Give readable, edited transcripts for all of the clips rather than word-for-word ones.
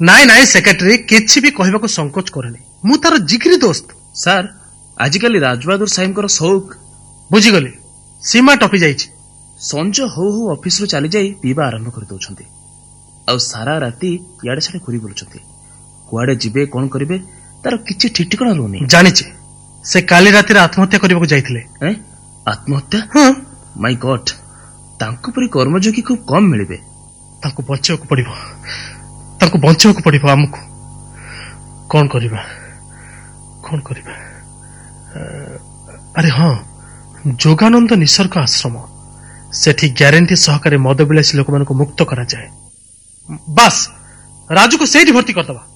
नाई नाई सेक्रेटरी किछि भी कहबाको संकोच करनी मु तार जिगरी दोस्त सर आजिकल राजबहादुर साहेब शौक बुझीगली सीमा टपी जाइछि संज हो हो ऑफिस रु चली जाई पीवा आरंभ कर दउछंती आ सारा राती याडे साडे घुरी बुलुछंती कुआडे जिबे कोन करिवे तार किछि ठीक ठिकाना रहउनी जानिछि से काली राती आत्महत्या करबाको जाइथिले आत्महत्या हां माय गॉड तांको परी कर्मयोगी खूब कम मिलिबे तांको बचावको पड़िबो तांको बचावको पड़िबो हमकु कोन करिबा अरे हां जोगानंद निसर्ग आश्रम सेठी ग्यारंटी सहकारी मद विलासी लोक मानको मुक्त करा जाए बस राजू को सेठी भर्ती कर दबा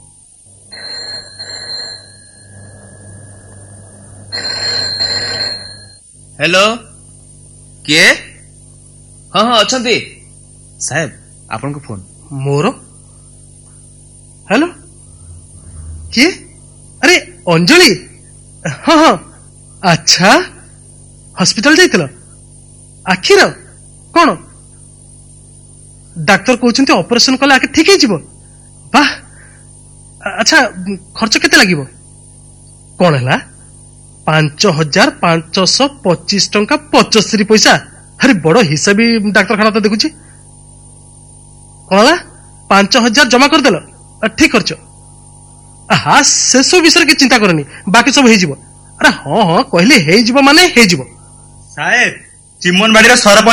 हेलो के हाँ हाँ अच्छंती साहेब आपन को फोन मोर हेलो किए अरे अंजलि हाँ हाँ अच्छा हॉस्पिटल जाइतिल आखिर कौन डाक्तर कहते ऑपरेशन कले आखिर ठीक है वाह अच्छा खर्च केते लागिबो कौन है 5525 टंका 75 पैसा अरे बड़ हिसाबी डाक्तरखाना तो देखुची कौन है 5000 जमा करदेल ठीक खर्च हाँ से सब विषय की चिंता करनी बाकी सब हो अरे हाँ हाँ कहले हो माने हो साहेब चिमन बाड़ी सरपंच